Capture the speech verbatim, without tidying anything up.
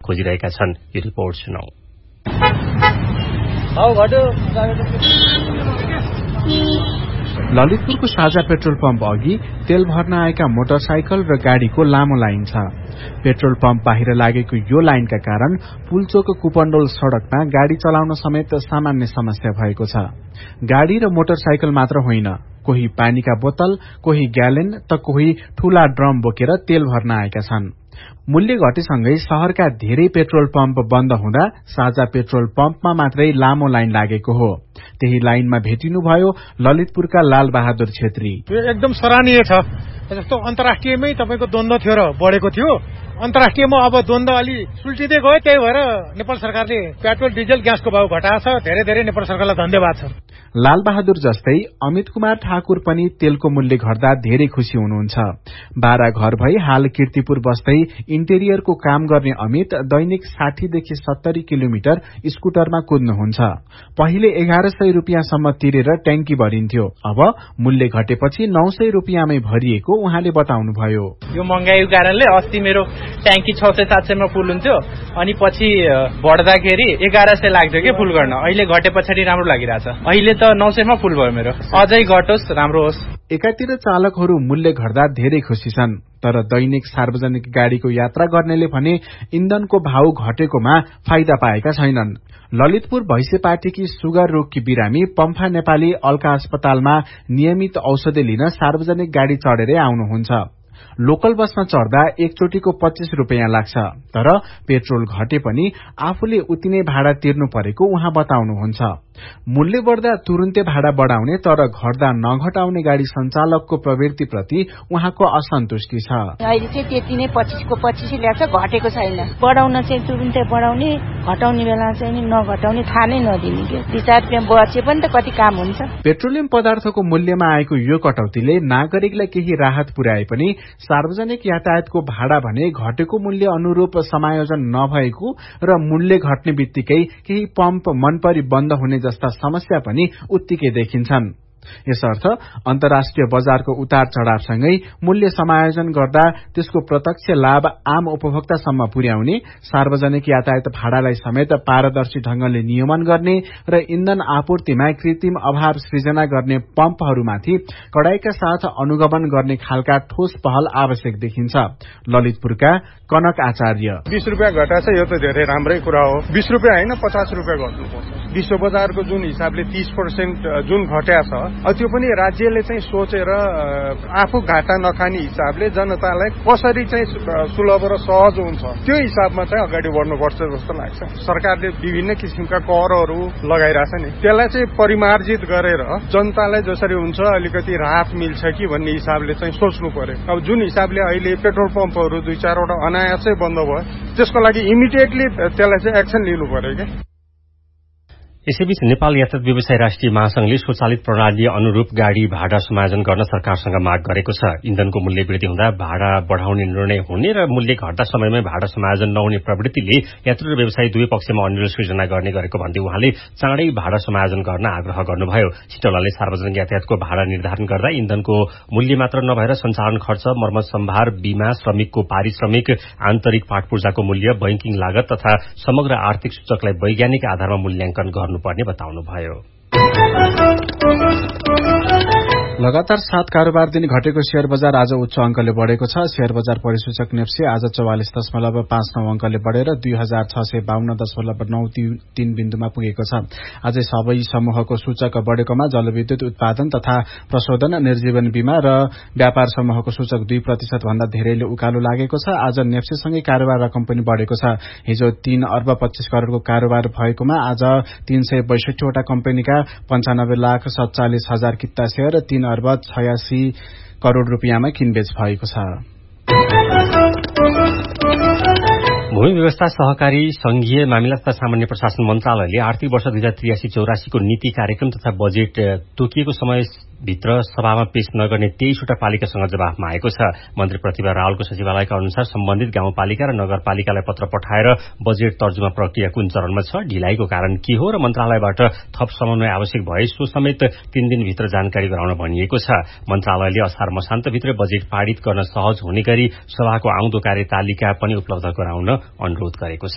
खोजिरहेका छन्। यो रिपोर्ट सुनौ। ललितपुरको साझा पेट्रोल पम्प अघि तेल भर्न आएका मोटरसाइकल र गाड़ीको लामो लाइन छ। पेट्रोल पम्प बाहिर लागेको यो लाइनका कारण पुलचोक कुपण्डोल सड़कमा गाड़ी चलाउन समेत सामान्य समस्या भएको छ। गाड़ी र मोटरसाइकल मात्र होइन, कोही पानीका बोतल, कोही ग्यालेन त कोही ठूला ड्रम बोकेर तेल भर्न आएका छन्। मूल्य घटेसँगै शहरका धेरै पेट्रोल पम्प बन्द हुँदा साझा पेट्रोल पम्पमा मात्रै लामो लाइन लागेको हो। त्यही लाइनमा भेटिनुभयो ललितपुरका लाल बहादुर छेत्री। यो एकदम सराहनीय छ। जस्तो अन्तर्राष्ट्रियमै तपाईको द्वन्द्व थियो र बढेको थियो, अन्तर्राष्ट्रियमा अब द्वन्द्व अलि सुल्टिँदै गयो। त्यही भएर नेपाल सरकारले पेट्रोल डिजल ग्यासको भाव घटाएको छ। धेरै धेरै नेपाल सरकारलाई धन्यवाद छ। लाल बहादुर जस्तै अमित कुमार ठाकुर पनि तेलको मूल्य घट्दा धेरै खुशी हुनुहुन्छ। बारा घर भई हाल कीर्तिपुर बस्दै इन्टेरियरको काम गर्ने अमित दैनिक साठी देखि सत्तरी किलोमिटर स्कूटरमा कुद्नुहुन्छ। पहिले एघार सय रुपियाँसम्म तिरेर ट्याङ्की भरिन्थ्यो, अब मूल्य घटेपछि नौ सय रुपियाँमै भरिएको उहाँले बताउनुभयो। यो महँगाईको कारणले अस्ति मेरो ट्याङ्की छ सय सात सयमा फुल हुन्थ्यो, अनि पछि बढ्दाखेरि एघार सय लाग्थ्यो कि फुल गर्न। अहिले घटे पछाडि राम्रो लागिरहेछ। अहिले त नौ सयमा फुल भयो मेरो। अझै घटोस्, राम्रो होस्। एकातिर चालकहरू मूल्य घट्दा धेरै खुशी छन्, तर दैनिक सार्वजनिक गाड़ीको यात्रा गर्नेले भने इन्धनको भाव घटेकोमा फाइदा पाएका छैनन्। ललितपुर भैंसेपाटीकी सुगर रोगकी बिरामी पम्फा नेपाली अल्का अस्पतालमा नियमित औषधि लिन सार्वजनिक गाड़ी चढ़ेरै आउनुहुन्छ। लोकल बसमा चढ़दा एकचोटिको पच्चीस रुपियाँ लाग्छ, तर पेट्रोल घटे पनि आफूले उति नै भाडा तिर्नु परेको उहाँ बताउनुहुन्छ। मूल्य बढ्दा तुरुन्तै भाडा बढाउने तर घट्दा नघटाउने गाड़ी संचालकको प्रवृत्तिप्रति उहाँको असन्तुष्टि छ। अहिले चाहिँ त्यति नै पच्चीसको पच्चीस ल्याएको छ, घटेको छैन। बढाउन चाहिँ तुरुन्तै बढाउने, घटाउने बेला चाहिँ नघटाउने, थाहा नै नदिने के दुई चार रुपियाँ बचे पनि त कति काम हुन्छ। पेट्रोलियम पदार्थको मूल्यमा आएको यो कटौतीले नागरिकलाई केही राहत पुर्याए पनि सार्वजनिक यातायातको भाडा भने घटेको मूल्य अनुरूप समायोजन नभएको र मूल्य घट्ने बित्तिकै केही पम्प मनपरी बन्द हुने जस्ता समस्या पनि उत्तिकै देखिन्छन्। यसर्थ अन्तर्राष्ट्रिय बजारको उतार चढ़ावसँगै मूल्य समायोजन गर्दा त्यसको प्रत्यक्ष लाभ आम उपभोक्तासम्म पुर्याउने, सार्वजनिक यातायात भाडालाई समेत पारदर्शी ढंगले नियमन गर्ने र इन्धन आपूर्तिमा कृत्रिम अभाव सृजना गर्ने पम्पहरूमाथि कडाईका साथ अनुगमन गर्ने खालका ठोस पहल आवश्यक देखिन्छ। ललितपुरका कनक आचार्य। बीस रुपियाँ घटाछ, यो त धेरै राम्रै कुरा हो। बीस रुपियाँ होइन, पचास रुपियाँ घट्नुपर्छ। विश्व बजारको जुन हिसाबले तीस पर्सेन्ट जुन घट्या छ, त्यो पनि राज्यले चाहिँ सोचेर आफू घाटा नखाने हिसाबले जनतालाई कसरी चाहिँ सुलभ र सहज हुन्छ त्यो हिसाबमा चाहिँ अगाडि बढ्नुपर्छ जस्तो लाग्छ। सरकारले विभिन्न किसिमका करहरू लगाइरहेछ नि, त्यसलाई चाहिँ परिमार्जित गरेर जनतालाई जसरी हुन्छ अलिकति राहत मिल्छ कि भन्ने हिसाबले चाहिँ सोच्नु पर्यो। अब जुन हिसाबले अहिले पेट्रोल पम्पहरू दुई चारवटा अनायासै बन्द भयो, त्यसको लागि इमिडिएटली त्यसलाई चाहिँ एक्सन लिनु पर्यो क्या। यसैबीच नेपाल यातायात व्यवसाय राष्ट्रिय महासंघले स्वचालित प्रणाली अनुरूप गाड़ी भाडा समायोजन गर्न सरकारसँग माग गरेको छ। इन्धनको मूल्य वृद्धि हुँदा भाडा बढ़ाउने निर्णय हुने र मूल्य घट्दा समयमै भाडा समायोजन नहुने प्रवृत्तिले यात्रु र व्यवसायी दुवै पक्षमा अनिल सृजना गर्ने गरेको भन्दै उहाँले चाँडै भाडा समायोजन गर्न आग्रह गर्नुभयो। सिटौलाले सार्वजनिक यातायातको भाडा निर्धारण गर्दा इन्धनको मूल्य मात्र नभएर सञ्चालन खर्च, मर्मत सम्भार, बीमा, श्रमिकको पारिश्रमिक, आन्तरिक पाठपूर्जाको मूल्य, बैंकिङ लागत तथा समग्र आर्थिक सूचकलाई वैज्ञानिक आधारमा मूल्याङ्कन गर्नु पर्ने बताउनुभयो। लगातार सात कारोबार दिन घटेको शेयर बजार आज उच्च अंकले बढ़ेको छ। शेयर बजार परिसूचक नेप्से आज चौवालिस दशमलव पाँच नौ अंकले बढ़ेर दुई हजार छ सय बाहन्न दशमलव नौ तीन बिन्दुमा पुगेको छ। आज सबै समूहको सूचक बढ़ेकोमा जलविद्युत उत्पादन तथा प्रशोधन, निर्जीवन बीमा र व्यापार समूहको सूचक दुई प्रतिशत भन्दा धेरैले उकालो लागेको छ। आज नेप्सेसँगै कारोबार रकम पनि बढ़ेको छ। हिजो तीन अर्ब पच्चीस करोड़को कारोबार भएकोमा आज तीन सय बैसठीवटा कम्पनीका पञ्चानब्बे लाख सत्तालिस हजार किता शेयर तीन अर्ब छयासी करोड़ रूपियाँमा किनबेच भएको छ। भूमि व्यवस्था, सहकारी, संघीय मामिला तथा सामान्य प्रशासन मन्त्रालयले आर्थिक वर्ष दुई हजार त्रियासी चौरासीको नीति कार्यक्रम तथा बजेट तोकिएको समय भित्र सभामा पेश नगर्ने तेइसवटा पालिकासँग जवाफ मागेको छ। मन्त्री प्रतिभा रावलको सचिवालयका अनुसार सम्बन्धित गाउँपालिका र नगरपालिकालाई पत्र पठाएर बजेट तर्जुमा प्रक्रिया कुन चरणमा छ, ढिलाइको कारण के हो र मन्त्रालयबाट थप समन्वय आवश्यक भए सो समेत तीन दिनभित्र जानकारी गराउन भनिएको छ। मन्त्रालयले असार मसान्तभित्र बजेट पारित गर्न सहज हुने गरी सभाको आउँदो कार्यतालिका पनि उपलब्ध गराउन अनुरोध गरेको छ।